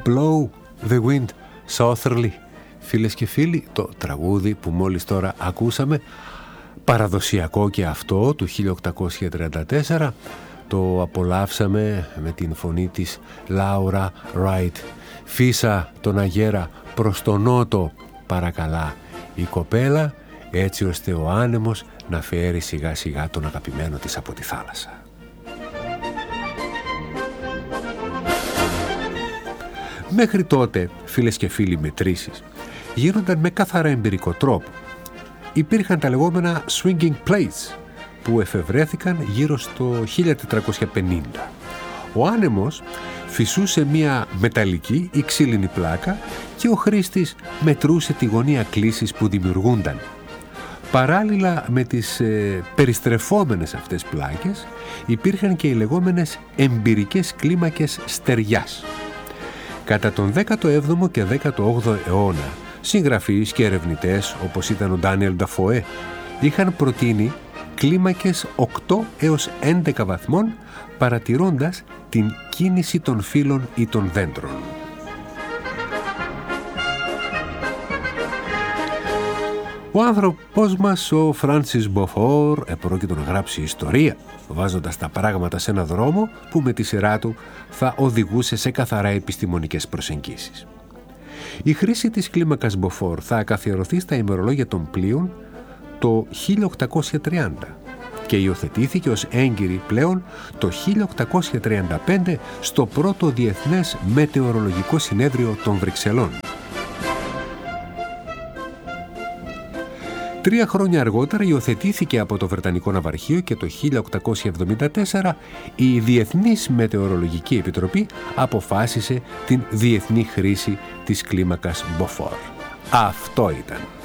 Blow the wind southerly. Φίλες και φίλοι, το τραγούδι που μόλις τώρα ακούσαμε, παραδοσιακό και αυτό, του 1834, το απολαύσαμε με την φωνή της Laura Wright. Φύσα τον αγέρα προς τον νότο, παρακαλά η κοπέλα, έτσι ώστε ο άνεμος να φέρει σιγά σιγά τον αγαπημένο της από τη θάλασσα. Μέχρι τότε, φίλες και φίλοι, μετρήσεις γίνονταν με καθαρά εμπειρικό τρόπο. Υπήρχαν τα λεγόμενα swinging plates που εφευρέθηκαν γύρω στο 1450. Ο άνεμος φυσούσε μια μεταλλική ή ξύλινη πλάκα και ο χρήστης μετρούσε τη γωνία κλίσης που δημιουργούνταν. Παράλληλα με τις περιστρεφόμενες αυτές πλάκες υπήρχαν και οι λεγόμενες εμπειρικές κλίμακες στεριάς. Κατά τον 17ο και 18ο αιώνα, συγγραφείς και ερευνητές όπως ήταν ο Ντάνιελ Νταφοέ είχαν προτείνει κλίμακες 8 έως 11 βαθμών, παρατηρώντας την κίνηση των φύλων ή των δέντρων. Ο άνθρωπος μας, ο Φράνσις Μποφόρ, επρόκειτο να γράψει ιστορία, βάζοντας τα πράγματα σε ένα δρόμο που με τη σειρά του θα οδηγούσε σε καθαρά επιστημονικές προσεγγίσεις. Η χρήση της κλίμακας Μποφόρ θα καθιερωθεί στα ημερολόγια των πλοίων το 1830 και υιοθετήθηκε ως έγκυρη πλέον το 1835 στο πρώτο Διεθνές Μετεωρολογικό Συνέδριο των Βρυξελών. 3 χρόνια αργότερα υιοθετήθηκε από το Βρετανικό Ναυαρχείο και το 1874 η Διεθνής Μετεωρολογική Επιτροπή αποφάσισε την διεθνή χρήση της κλίμακας Μποφόρ. Αυτό ήταν.